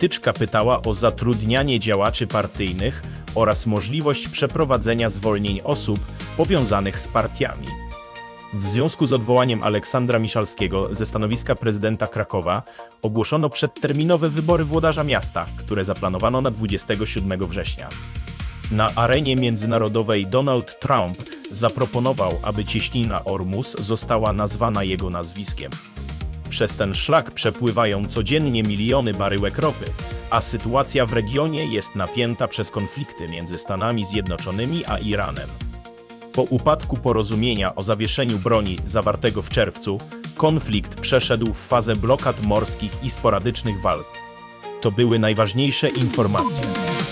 Wytyczka pytała o zatrudnianie działaczy partyjnych oraz możliwość przeprowadzenia zwolnień osób powiązanych z partiami. W związku z odwołaniem Aleksandra Miszalskiego ze stanowiska prezydenta Krakowa ogłoszono przedterminowe wybory włodarza miasta, które zaplanowano na 27 września. Na arenie międzynarodowej Donald Trump zaproponował, aby cieśnina Ormus została nazwana jego nazwiskiem. Przez ten szlak przepływają codziennie miliony baryłek ropy, a sytuacja w regionie jest napięta przez konflikty między Stanami Zjednoczonymi a Iranem. Po upadku porozumienia o zawieszeniu broni zawartego w czerwcu, konflikt przeszedł w fazę blokad morskich i sporadycznych walk. To były najważniejsze informacje.